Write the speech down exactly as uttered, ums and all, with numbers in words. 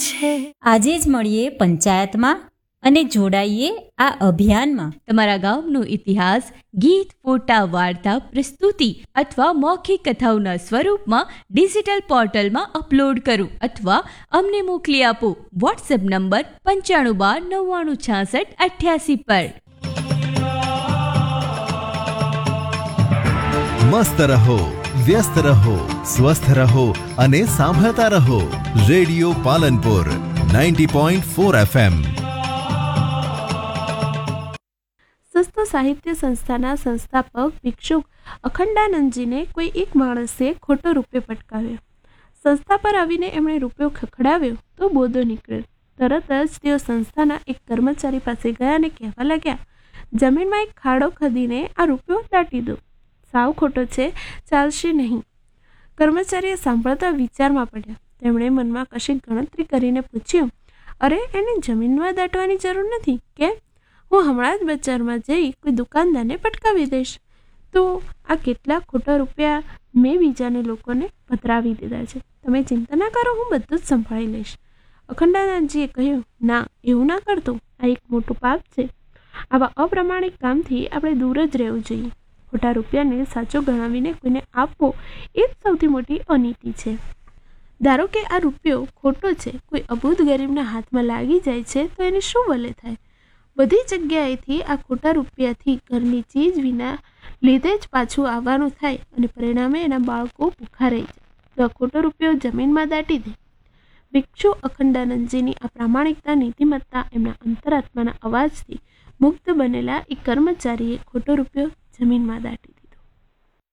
છે। આજે જ મળીએ પંચાયતમાં અને જોડાઈએ આ અભિયાનમાં। તમારા ગામનો ઇતિહાસ ગીત, ફોટા, વાર્તા, પ્રસ્તુતિ અથવા મૌખિક કથાઓના સ્વરૂપમાં ડિજિટલ પોર્ટલમાં અપલોડ કરો અથવા અમને મોકલી આપો વોટ્સએપ નંબર પંચાણું બાર નવ્વાણું છાસઠ અઠ્યાસી પર। મસ્ત રહો, વ્યસ્ત રહો, સ્વસ્થ રહો અને સાંભળતા રહો radio Palanpur ninety point four F M. સંસ્થ સાહિત્ય સંસ્થાના સંસ્થાપક ભિક્ષુક અખંડાનંદજીને કોઈ એક માણસે ખોટો રૂપિયો પટકાવ્યો। સંસ્થા પર આવીને એમણે રૂપિયો ખખડાવ્યો તો બોધો નીકળ્યો। તરત જ તેઓ સંસ્થાના એક કર્મચારી પાસે ગયા અને કહેવા લાગ્યા, જમીનમાં એક ખાડો ખોદીને આ રૂપિયો દાટી દો, સાવ ખોટો છે, ચાલશે નહીં। કર્મચારીએ સાંભળતા વિચારમાં પડ્યા। તેમણે મનમાં કશી ગણતરી કરીને પૂછ્યું, અરે એને જમીનમાં દાટવાની જરૂર નથી, કેમ? હું હમણાં જ બજારમાં જઈ કોઈ દુકાનદારને પટકાવી દઈશ તો આ કેટલાક ખોટા રૂપિયા મેં બીજાને લોકોને પધરાવી દીધા છે। તમે ચિંતા ના કરો, હું બધું જ સંભાળી લઈશ। અખંડાનંદજીએ કહ્યું, ના, એવું ના કરતો, આ એક મોટું પાપ છે। આવા અપ્રામાણિક કામથી આપણે દૂર જ રહેવું જોઈએ। ખોટા રૂપિયાને સાચો ગણાવીને કોઈને આપવો એ જ સૌથી મોટી અનીતિ છે। ધારો કે આ રૂપિયો ખોટો છે, કોઈ અબૂધ ગરીબના હાથમાં લાગી જાય છે તો એને શું ભલે થાય? બધી જગ્યાએથી આ ખોટા રૂપિયાથી ઘરની ચીજ વિના લીધે જ પાછું આવવાનું થાય અને પરિણામે એના બાળકો ભૂખા રહી જાય તો આ ખોટો રૂપિયો જમીનમાં દાટી દે। ભિક્ષુ અખંડાનંદજીની આ પ્રામાણિકતા, નીતિમત્તા એમના અંતરાત્માના અવાજથી મુગ્ધ બનેલા એક કર્મચારીએ ખોટો રૂપિયો જમીનમાં દાટી દીધો।